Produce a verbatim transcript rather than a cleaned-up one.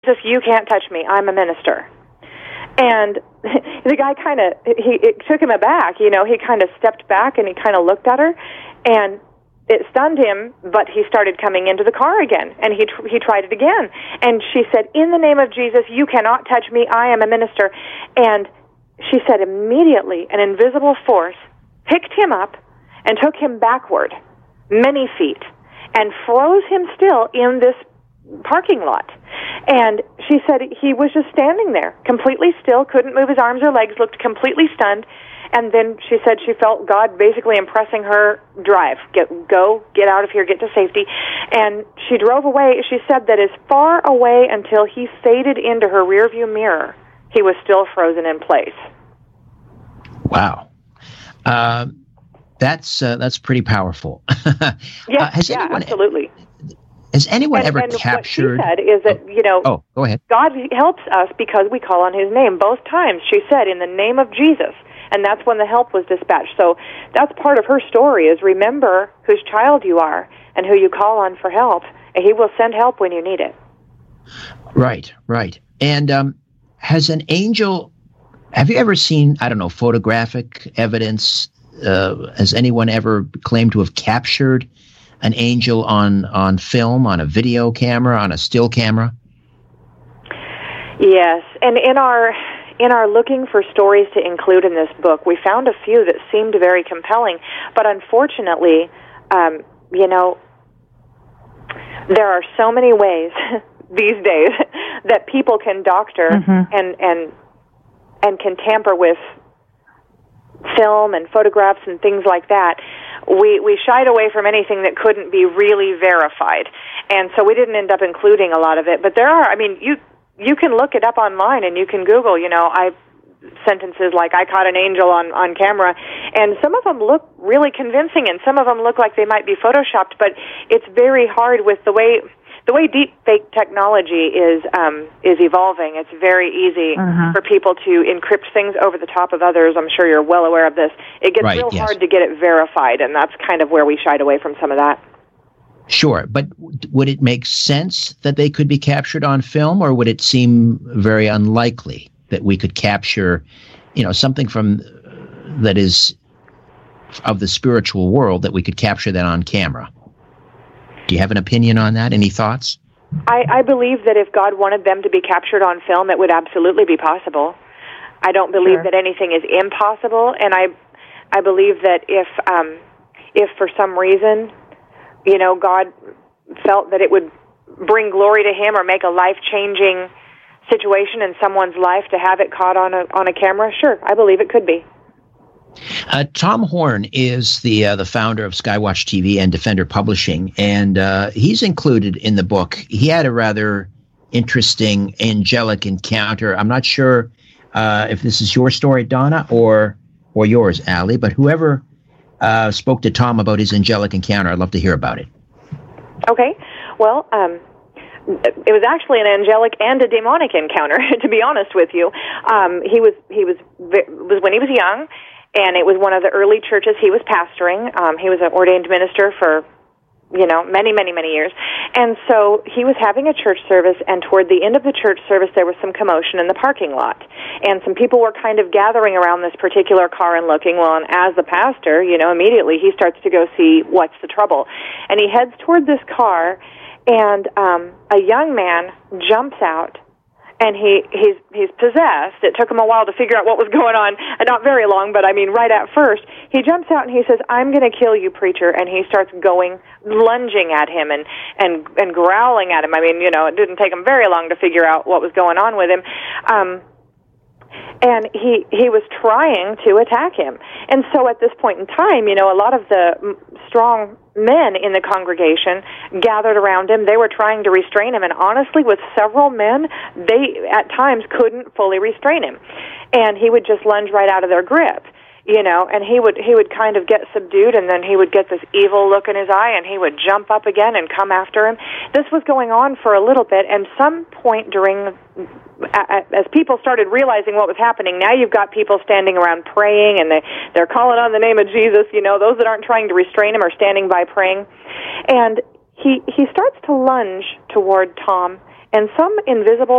Jesus, you can't touch me. I'm a minister. And the guy kind of, he it took him aback. You know, he kind of stepped back and he kind of looked at her, and it stunned him, but he started coming into the car again, and he tr- he tried it again. And she said, in the name of Jesus, you cannot touch me. I am a minister. And she said immediately an invisible force picked him up and took him backward many feet and froze him still in this parking lot. And she said he was just standing there, completely still, couldn't move his arms or legs, looked completely stunned. And then she said she felt God basically impressing her, drive, get, go, get out of here, get to safety. And she drove away. She said that as far away until he faded into her rearview mirror, he was still frozen in place. Wow. Uh, that's uh, that's pretty powerful. Yeah, uh, has yeah, anyone, absolutely. Has anyone and, ever and captured... what she said is that, you know, oh, go ahead. God helps us because we call on his name. Both times she said, in the name of Jesus. And that's when the help was dispatched. So that's part of her story, is remember whose child you are and who you call on for help, and he will send help when you need it. Right, right. And um, has an angel, have you ever seen, I don't know, photographic evidence? Uh, has anyone ever claimed to have captured an angel on, on film, on a video camera, on a still camera? Yes, and in our... In our looking for stories to include in this book, we found a few that seemed very compelling, but unfortunately, um, you know, there are so many ways these days that people can doctor mm-hmm. and and and can tamper with film and photographs and things like that. We we shied away from anything that couldn't be really verified, and so we didn't end up including a lot of it. But there are, I mean, you. You can look it up online, and you can Google, you know, I sentences like, I caught an angel on, on camera, and some of them look really convincing, and some of them look like they might be photoshopped, but it's very hard with the way the way deep fake technology is um, is evolving. It's very easy uh-huh. for people to encrypt things over the top of others. I'm sure you're well aware of this. It gets right, real yes. hard to get it verified, and that's kind of where we shied away from some of that. Sure, but would it make sense that they could be captured on film, or would it seem very unlikely that we could capture, you know, something from that is of the spiritual world, that we could capture that on camera? Do you have an opinion on that? Any thoughts? I, I believe that if God wanted them to be captured on film, it would absolutely be possible. I don't believe sure. that anything is impossible, and I, I believe that if, um, if for some reason, you know, God felt that it would bring glory to him or make a life-changing situation in someone's life to have it caught on a on a camera, sure, I believe it could be. Uh, Tom Horn is the uh, the founder of Skywatch T V and Defender Publishing, and uh, he's included in the book. He had a rather interesting angelic encounter. I'm not sure uh, if this is your story, Donna, or or yours, Allie, but whoever Uh, spoke to Tom about his angelic encounter. I'd love to hear about it. Okay. Well, um, it was actually an angelic and a demonic encounter, to be honest with you. Um, he was he was was when he was young, and it was one of the early churches he was pastoring. Um, he was an ordained minister for, you know, many, many, many years. And so he was having a church service, and toward the end of the church service, there was some commotion in the parking lot. And some people were kind of gathering around this particular car and looking. Well, and as the pastor, you know, immediately he starts to go see what's the trouble. And he heads toward this car, and um, a young man jumps out. And he, he's, he's possessed. It took him a while to figure out what was going on. And not very long, but I mean, right at first. He jumps out and he says, I'm going to kill you, preacher. And he starts going, lunging at him and, and, and growling at him. I mean, you know, it didn't take him very long to figure out what was going on with him. Um, and he, he was trying to attack him. And so at this point in time, you know, a lot of the strong men in the congregation gathered around him. They were trying to restrain him, and honestly, with several men, they at times couldn't fully restrain him, and he would just lunge right out of their grip, you know, and he would he would kind of get subdued, and then he would get this evil look in his eye, and he would jump up again and come after him. This was going on for a little bit, and some point during, as people started realizing what was happening, now you've got people standing around praying, and they, they're calling on the name of Jesus. You know, those that aren't trying to restrain him are standing by praying. And he he starts to lunge toward Tom, and some invisible